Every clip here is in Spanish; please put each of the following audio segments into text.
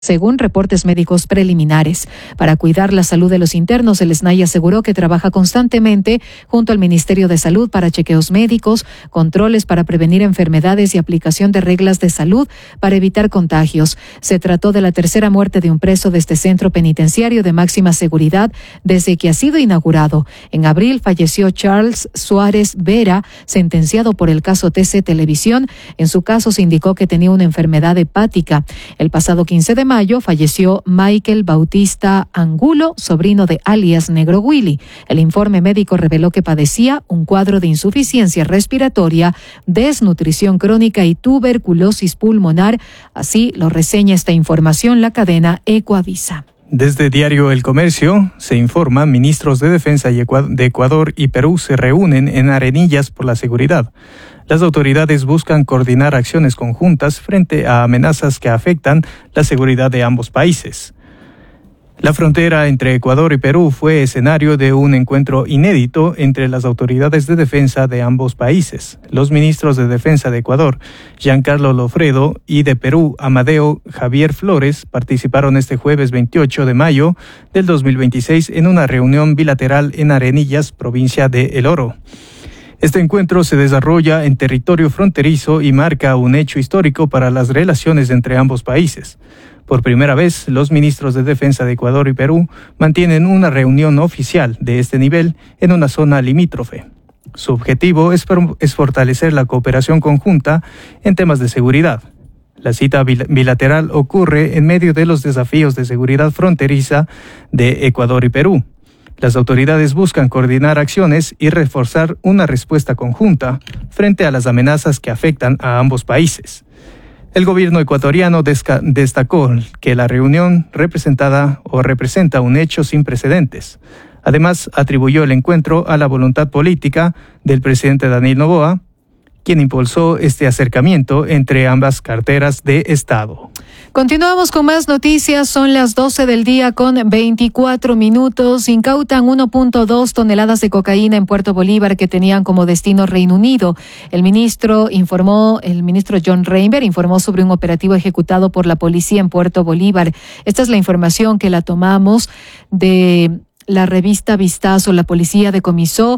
según reportes médicos preliminares. Para cuidar la salud de los internos, el SNAI aseguró que trabaja constantemente junto al Ministerio de Salud para chequeos médicos, controles para prevenir enfermedades y aplicación de reglas de salud para evitar contagios. Se trató de la tercera muerte de un preso de este centro penitenciario de máxima seguridad desde que ha sido inaugurado. En abril falleció Charles Suárez Vera, sentenciado por el caso TC Televisión. En su caso se indicó que tenía una enfermedad hepática. El pasado 15 de mayo falleció Michael Bautista Angulo, sobrino de alias Negro Willy. El informe médico reveló que padecía un cuadro de insuficiencia respiratoria, desnutrición crónica y tuberculosis pulmonar. Así lo reseña esta información la cadena Ecoavisa. Desde Diario El Comercio se informa, ministros de Defensa de Ecuador y Perú se reúnen en Arenillas por la seguridad. Las autoridades buscan coordinar acciones conjuntas frente a amenazas que afectan la seguridad de ambos países. La frontera entre Ecuador y Perú fue escenario de un encuentro inédito entre las autoridades de defensa de ambos países. Los ministros de Defensa de Ecuador, Giancarlo Lofredo, y de Perú, Amadeo Javier Flores, participaron este jueves 28 de mayo del 2026 en una reunión bilateral en Arenillas, provincia de El Oro. Este encuentro se desarrolla en territorio fronterizo y marca un hecho histórico para las relaciones entre ambos países. Por primera vez, los ministros de Defensa de Ecuador y Perú mantienen una reunión oficial de este nivel en una zona limítrofe. Su objetivo es fortalecer la cooperación conjunta en temas de seguridad. La cita bilateral ocurre en medio de los desafíos de seguridad fronteriza de Ecuador y Perú. Las autoridades buscan coordinar acciones y reforzar una respuesta conjunta frente a las amenazas que afectan a ambos países. El gobierno ecuatoriano destacó que la reunión representa un hecho sin precedentes. Además, atribuyó el encuentro a la voluntad política del presidente Daniel Noboa, quien impulsó este acercamiento entre ambas carteras de Estado. Continuamos con más noticias. Son las 12 del día con 24 minutos. Incautan 1.2 toneladas de cocaína en Puerto Bolívar que tenían como destino Reino Unido. El ministro John Reinberg informó sobre un operativo ejecutado por la policía en Puerto Bolívar. Esta es la información que la tomamos de la revista Vistazo. La policía decomisó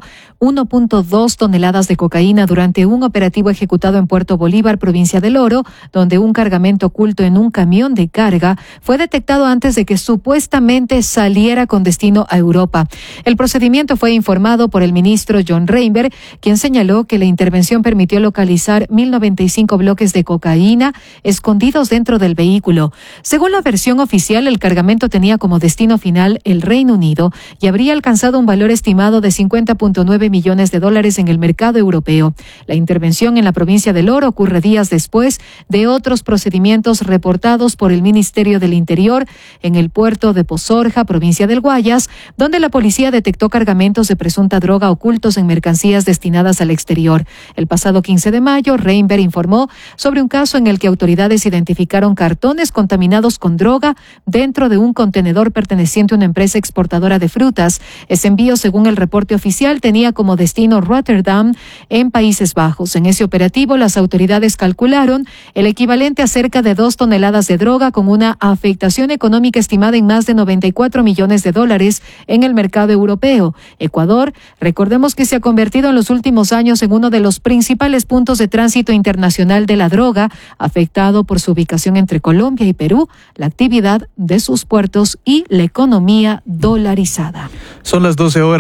1.2 toneladas de cocaína durante un operativo ejecutado en Puerto Bolívar, provincia del Oro, donde un cargamento oculto en un camión de carga fue detectado antes de que supuestamente saliera con destino a Europa. El procedimiento fue informado por el ministro John Reinberg, quien señaló que la intervención permitió localizar 1.095 bloques de cocaína escondidos dentro del vehículo. Según la versión oficial, el cargamento tenía como destino final el Reino Unido y habría alcanzado un valor estimado de $50.9 millones en el mercado europeo. La intervención en la provincia del Oro ocurre días después de otros procedimientos reportados por el Ministerio del Interior en el puerto de Pozorja, provincia del Guayas, donde la policía detectó cargamentos de presunta droga ocultos en mercancías destinadas al exterior. El pasado 15 de mayo, Reinberg informó sobre un caso en el que autoridades identificaron cartones contaminados con droga dentro de un contenedor perteneciente a una empresa exportadora de frutas. Ese envío, según el reporte oficial, tenía como destino Rotterdam, en Países Bajos. En ese operativo, las autoridades calcularon el equivalente a cerca de 2 toneladas de droga con una afectación económica estimada en más de $94 millones en el mercado europeo. Ecuador, recordemos que se ha convertido en los últimos años en uno de los principales puntos de tránsito internacional de la droga, afectado por su ubicación entre Colombia y Perú, la actividad de sus puertos y la economía dolarizada. Son las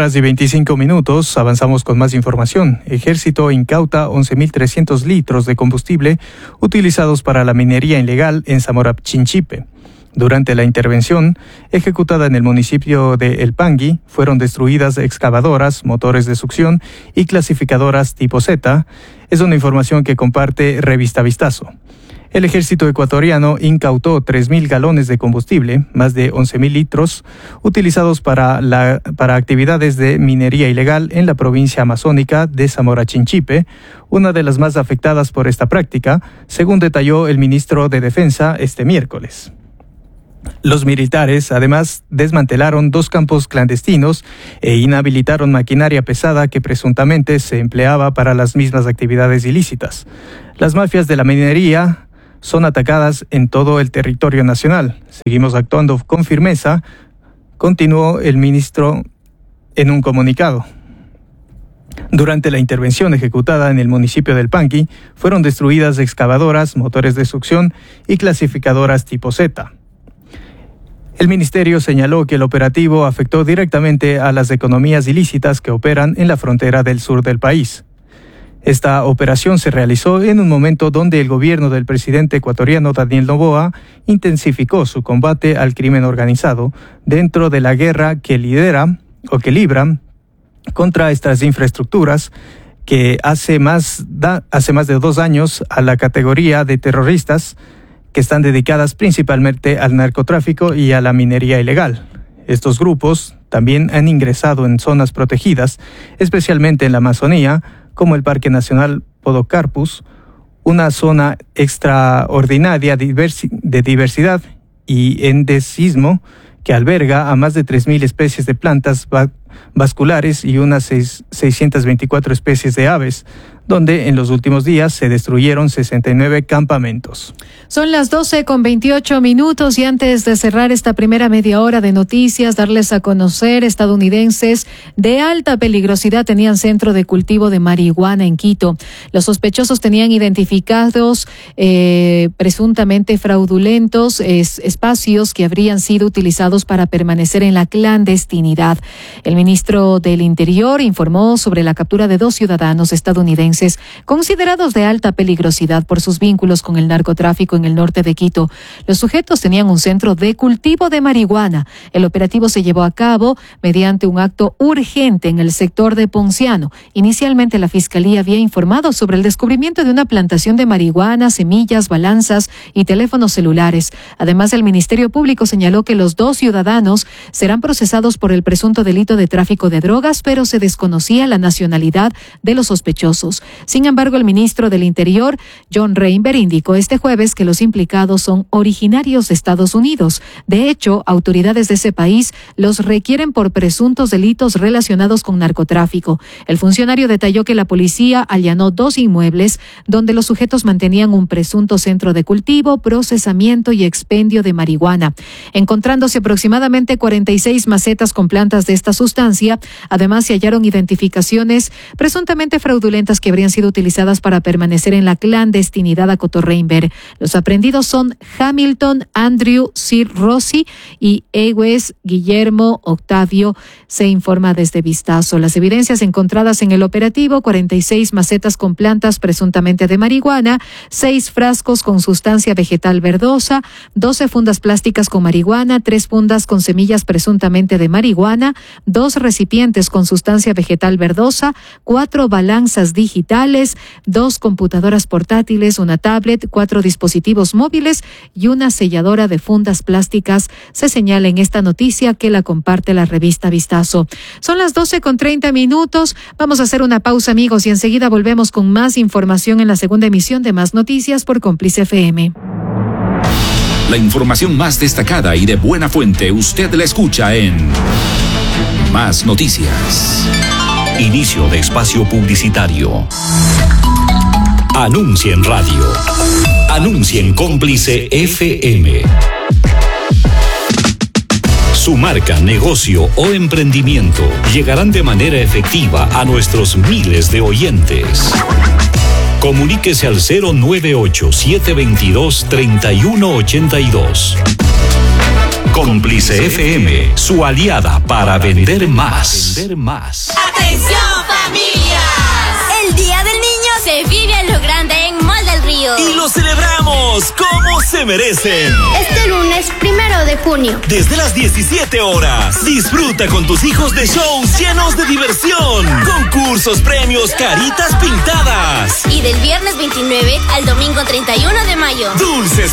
12:25. Avanzamos con más información. Ejército incauta 11.300 litros de combustible utilizados para la minería ilegal en Zamora Chinchipe. Durante la intervención ejecutada en el municipio de El Pangui, fueron destruidas excavadoras, motores de succión y clasificadoras tipo Z. Es una información que comparte Revista Vistazo. El ejército ecuatoriano incautó 3.000 galones de combustible, más de 11.000 litros, utilizados para actividades de minería ilegal en la provincia amazónica de Zamora Chinchipe, una de las más afectadas por esta práctica, según detalló el ministro de Defensa este miércoles. Los militares, además, desmantelaron 2 campos clandestinos e inhabilitaron maquinaria pesada que presuntamente se empleaba para las mismas actividades ilícitas. Las mafias de la minería son atacadas en todo el territorio nacional. Seguimos actuando con firmeza, continuó el ministro en un comunicado. Durante la intervención ejecutada en el municipio del Panqui, fueron destruidas excavadoras, motores de succión y clasificadoras tipo Z. El ministerio señaló que el operativo afectó directamente a las economías ilícitas que operan en la frontera del sur del país. Esta operación se realizó en un momento donde el gobierno del presidente ecuatoriano Daniel Noboa intensificó su combate al crimen organizado dentro de la guerra que libra contra estas infraestructuras que hace más de 2 años a la categoría de terroristas que están dedicadas principalmente al narcotráfico y a la minería ilegal. Estos grupos también han ingresado en zonas protegidas, especialmente en la Amazonía, como el Parque Nacional Podocarpus, una zona extraordinaria de diversidad y endemismo que alberga a más de 3.000 especies de plantas vasculares y unas 624 especies de aves, donde en los últimos días se destruyeron 69 campamentos. Son las 12:28 y antes de cerrar esta primera media hora de noticias, darles a conocer, estadounidenses de alta peligrosidad tenían centro de cultivo de marihuana en Quito. Los sospechosos tenían identificados presuntamente fraudulentos espacios que habrían sido utilizados para permanecer en la clandestinidad. El ministro del Interior informó sobre la captura de 2 ciudadanos estadounidenses considerados de alta peligrosidad por sus vínculos con el narcotráfico en el norte de Quito. Los sujetos tenían un centro de cultivo de marihuana. El operativo se llevó a cabo mediante un acto urgente en el sector de Ponciano. Inicialmente la Fiscalía había informado sobre el descubrimiento de una plantación de marihuana, semillas, balanzas y teléfonos celulares. Además, el Ministerio Público señaló que los 2 ciudadanos serán procesados por el presunto delito de tráfico de drogas, pero se desconocía la nacionalidad de los sospechosos. Sin embargo, el ministro del Interior, John Reinberg, indicó este jueves que los implicados son originarios de Estados Unidos. De hecho, autoridades de ese país los requieren por presuntos delitos relacionados con narcotráfico. El funcionario detalló que la policía allanó 2 inmuebles donde los sujetos mantenían un presunto centro de cultivo, procesamiento y expendio de marihuana, encontrándose aproximadamente 46 macetas con plantas de esta sustancia. Además, se hallaron identificaciones presuntamente fraudulentas que habrían sido utilizadas para permanecer en la clandestinidad, acotó Reinberg. Los aprendidos son Hamilton, Andrew, Sir Rossi y Ewes Guillermo Octavio, se informa desde Vistazo. Las evidencias encontradas en el operativo: 46 macetas con plantas presuntamente de marihuana, 6 frascos con sustancia vegetal verdosa, 12 fundas plásticas con marihuana, 3 fundas con semillas presuntamente de marihuana, 2 recipientes con sustancia vegetal verdosa, 4 balanzas digitales, 2 computadoras portátiles, una tablet, 4 dispositivos móviles y una selladora de fundas plásticas. Se señala en esta noticia que la comparte la revista Vistazo. Son las 12:30. Vamos a hacer una pausa, amigos, y enseguida volvemos con más información en la segunda emisión de Más Noticias por Cómplice FM. La información más destacada y de buena fuente usted la escucha en Más Noticias. Inicio de espacio publicitario. Anuncia en radio. Anuncia en Cómplice FM. Su marca, negocio o emprendimiento llegarán de manera efectiva a nuestros miles de oyentes. Comuníquese al 098-722-3182. Cómplice FM, su aliada para vender más. ¡Atención, familias! El Día del Niño se vive a lo grande en Mall del Río. Y lo celebramos como se merecen. Este lunes 1 de junio. Desde las 17 horas. Disfruta con tus hijos de shows llenos de diversión. Concursos, premios, caritas pintadas. Y del viernes 29 al domingo 31 de mayo. Dulces,